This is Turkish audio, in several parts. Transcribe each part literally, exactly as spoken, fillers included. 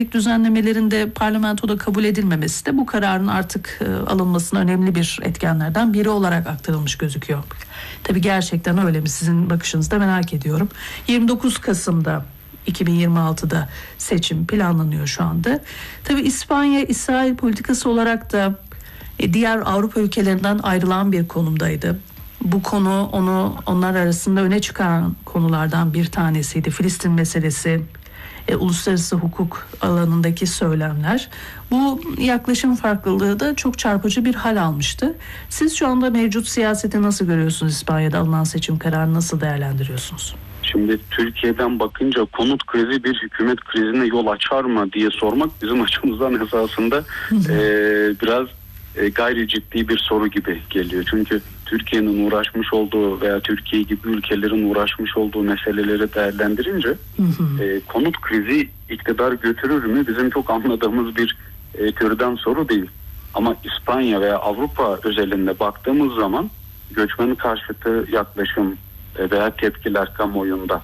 düzenlemelerinde parlamentoda kabul edilmemesi de bu kararın artık e, alınmasına önemli bir etkenlerden biri olarak aktarılmış gözüküyor. Tabii gerçekten öyle mi? Sizin bakışınızda merak ediyorum. yirmi dokuz Kasım'da iki bin yirmi altıda seçim planlanıyor şu anda. Tabii İspanya, İsrail politikası olarak da e, diğer Avrupa ülkelerinden ayrılan bir konumdaydı. Bu konu onu onlar arasında öne çıkaran konulardan bir tanesiydi. Filistin meselesi, E, uluslararası hukuk alanındaki söylemler. Bu yaklaşım farklılığı da çok çarpıcı bir hal almıştı. Siz şu anda mevcut siyaseti nasıl görüyorsunuz? İspanya'da alınan seçim kararını nasıl değerlendiriyorsunuz? Şimdi Türkiye'den bakınca konut krizi bir hükümet krizine yol açar mı diye sormak bizim açımızdan esasında e, biraz e, gayri ciddi bir soru gibi geliyor. Çünkü Türkiye'nin uğraşmış olduğu veya Türkiye gibi ülkelerin uğraşmış olduğu meseleleri değerlendirince hı hı. E, konut krizi iktidar götürür mü bizim çok anladığımız bir e, türden soru değil. Ama İspanya veya Avrupa özelinde baktığımız zaman göçmen karşıtı yaklaşım e, veya tepkiler kamuoyunda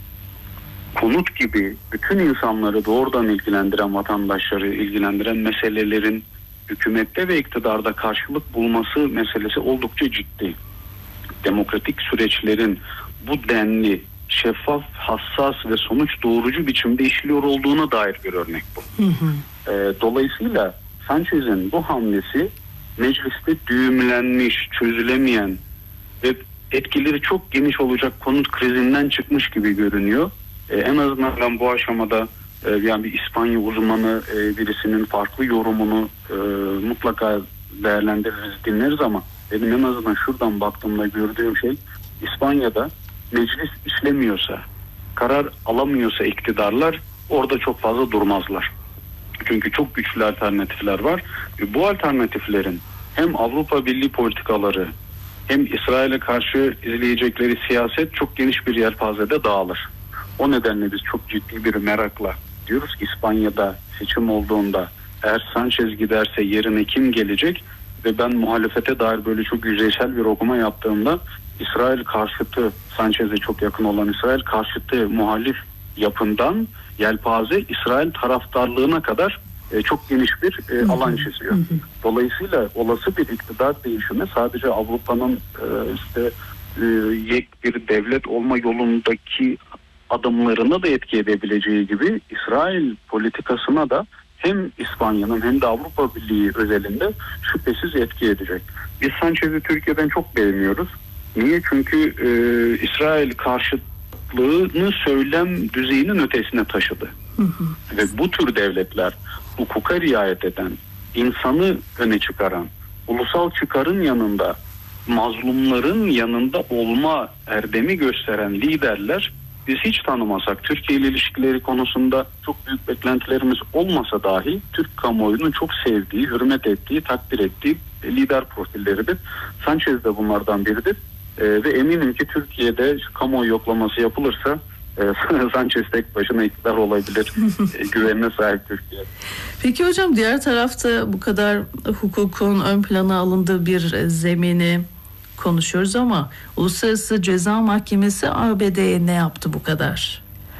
konut gibi bütün insanları doğrudan ilgilendiren, vatandaşları ilgilendiren meselelerin hükümette ve iktidarda karşılık bulması meselesi oldukça ciddi. Demokratik süreçlerin bu denli şeffaf, hassas ve sonuç doğurucu biçimde işliyor olduğuna dair bir örnek bu. Hı hı. E, dolayısıyla Sanchez'in bu hamlesi mecliste düğümlenmiş, çözülemeyen ve etkileri çok geniş olacak konut krizinden çıkmış gibi görünüyor. E, en azından ben bu aşamada yani bir İspanya uzmanı birisinin farklı yorumunu e, mutlaka değerlendiririz, dinleriz ama benim en azından şuradan baktığımda gördüğüm şey İspanya'da meclis işlemiyorsa, karar alamıyorsa iktidarlar orada çok fazla durmazlar. Çünkü çok güçlü alternatifler var. E, bu alternatiflerin hem Avrupa Birliği politikaları hem İsrail'e karşı izleyecekleri siyaset çok geniş bir yelpazede dağılır. O nedenle biz çok ciddi bir merakla diyoruz ki İspanya'da seçim olduğunda eğer Sanchez giderse yerine kim gelecek ve ben muhalefete dair böyle çok yüzeysel bir okuma yaptığımda İsrail karşıtı, Sanchez'e çok yakın olan İsrail karşıtı muhalif yapından yelpaze İsrail taraftarlığına kadar e, çok geniş bir e, alan çiziyor. Dolayısıyla olası bir iktidar değişimi sadece Avrupa'nın e, işte e, yek bir devlet olma yolundaki adımlarına da etki edebileceği gibi İsrail politikasına da hem İspanya'nın hem de Avrupa Birliği özelinde şüphesiz etki edecek. Biz Sanchez'i Türkiye'den çok beğeniyoruz. Niye? Çünkü e, İsrail karşıtlığını söylem düzeyinin ötesine taşıdı. Hı hı. Ve bu tür devletler hukuka riayet eden, insanı öne çıkaran, ulusal çıkarın yanında mazlumların yanında olma erdemi gösteren liderler biz hiç tanımasak, Türkiye ile ilişkileri konusunda çok büyük beklentilerimiz olmasa dahi Türk kamuoyunun çok sevdiği, hürmet ettiği, takdir ettiği lider profilleridir. Sanchez de bunlardan biridir. Ee, ve eminim ki Türkiye'de kamuoyu yoklaması yapılırsa e, Sanchez tek başına iktidar olabilir. e, güvenine sahip Türkiye. Peki hocam, diğer tarafta bu kadar hukukun ön plana alındığı bir zemini konuşuyoruz ama Uluslararası Ceza Mahkemesi A B D'ye ne yaptı bu kadar?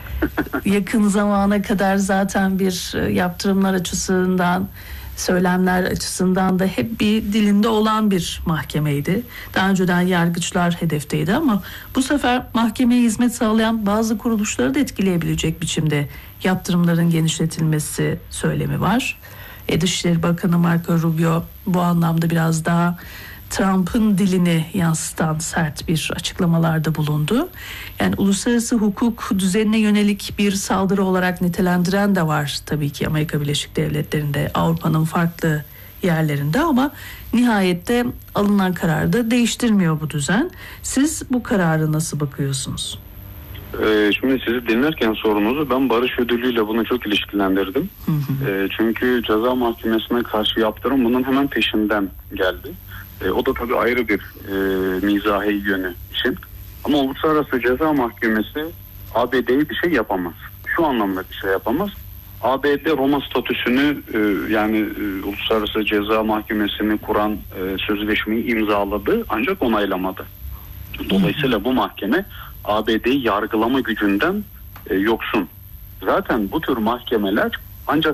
Yakın zamana kadar zaten bir yaptırımlar açısından, söylemler açısından da hep bir dilinde olan bir mahkemeydi. Daha önceden yargıçlar hedefteydi ama bu sefer mahkemeye hizmet sağlayan bazı kuruluşları da etkileyebilecek biçimde yaptırımların genişletilmesi söylemi var. E, Dışişleri Bakanı Marco Rubio bu anlamda biraz daha Trump'ın dilini yansıtan sert bir açıklamalarda bulundu. Yani uluslararası hukuk düzenine yönelik bir saldırı olarak nitelendiren de var tabii ki Amerika Birleşik Devletleri'nde, Avrupa'nın farklı yerlerinde ama nihayette alınan kararı da değiştirmiyor bu düzen. Siz bu kararı nasıl bakıyorsunuz? Ee, şimdi sizi dinlerken sorunuzu ben barış ödülüyle bunu çok ilişkilendirdim. Hı hı. Ee, çünkü ceza mahkemesine karşı yaptırım bunun hemen peşinden geldi. E, o da tabii ayrı bir e, mizahi yönü için. Ama Uluslararası Ceza Mahkemesi A B D'ye bir şey yapamaz. Şu anlamda bir şey yapamaz. A B D Roma statüsünü e, yani e, Uluslararası Ceza Mahkemesi'ni kuran e, sözleşmeyi imzaladı ancak onaylamadı. Dolayısıyla bu mahkeme A B D'yi yargılama gücünden e, yoksun. Zaten bu tür mahkemeler Ancak